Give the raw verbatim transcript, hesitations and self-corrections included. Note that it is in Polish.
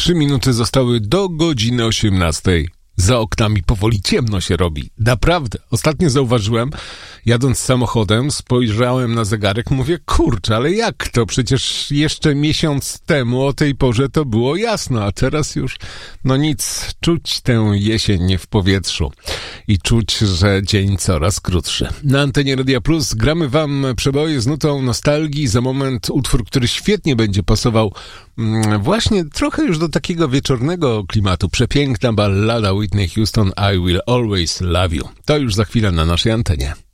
Trzy minuty zostały do godziny osiemnastej. Za oknami powoli ciemno się robi. Naprawdę. Ostatnio zauważyłem, jadąc samochodem, spojrzałem na zegarek, mówię, kurczę, ale jak to? Przecież jeszcze miesiąc temu o tej porze to było jasno, a teraz już, no nic, czuć tę jesień w powietrzu i czuć, że dzień coraz krótszy. Na antenie Radia Plus gramy wam przeboje z nutą nostalgii. Za moment utwór, który świetnie będzie pasował mm, właśnie trochę już do takiego wieczornego klimatu. Przepiękna ballada Whitney Houston, I Will Always Love You. To już za chwilę na naszej antenie.